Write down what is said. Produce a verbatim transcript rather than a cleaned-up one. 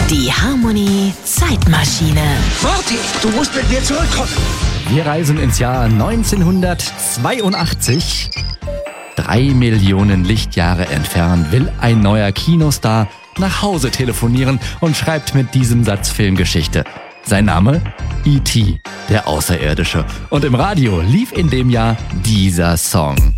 Die Harmony Zeitmaschine. Marty, du musst mit mir zurückkommen. Wir reisen ins Jahr neunzehnhundertzweiundachtzig. Drei Millionen Lichtjahre entfernt will ein neuer Kinostar nach Hause telefonieren und schreibt mit diesem Satz Filmgeschichte. Sein Name? E T, der Außerirdische. Und im Radio lief in dem Jahr dieser Song.